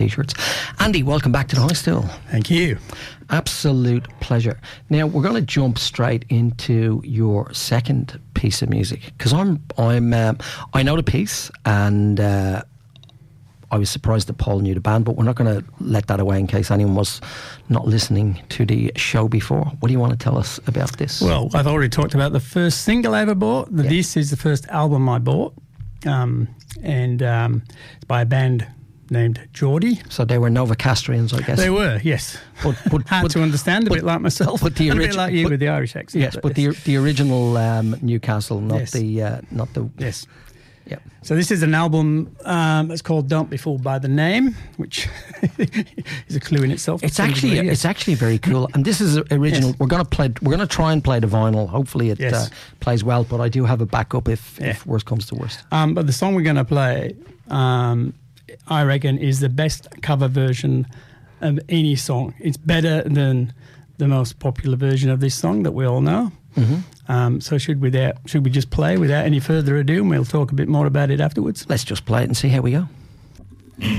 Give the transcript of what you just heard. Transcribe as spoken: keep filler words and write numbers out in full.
T-shirts. Andy, welcome back to the High Stool. Thank you. Absolute pleasure. Now we're going to jump straight into your second piece of music because I'm I'm um, I know the piece and uh, I was surprised that Paul knew the band, but we're not going to let that away in case anyone was not listening to the show before. What do you want to tell us about this? Well, I've already talked about the first single I ever bought. The, yeah. This is the first album I bought, um, and um, it's by a band named Geordie. So they were Novocastrians, I guess. They were, yes. But, but, Hard but, to understand, a but, bit like myself. But the origi- a bit like you but, with the Irish accent. Yes, but, but yes. the the original um, Newcastle, not yes. the uh, not the yes. Yeah. So this is an album um, that's called "Don't Be Fooled by the Name," which is a clue in itself. It's actually degree, yes. it's actually very cool, and this is original. Yes. We're going to play. We're going to try and play the vinyl. Hopefully, it yes. uh, plays well. But I do have a backup if, yeah. if worst comes to worst. Um, but the song we're going to play, um, I reckon, is the best cover version of any song. It's better than the most popular version of this song that we all know. Mm-hmm. Um, so should we, there, should we just play without any further ado, and we'll talk a bit more about it afterwards? Let's just play it and see how we go.